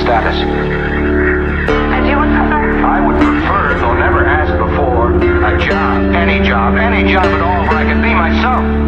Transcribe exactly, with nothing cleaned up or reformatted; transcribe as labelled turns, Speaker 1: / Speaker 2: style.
Speaker 1: status?
Speaker 2: And you would prefer?
Speaker 1: I would prefer, though never asked before, a job. Any job. Any job at all where I could be myself.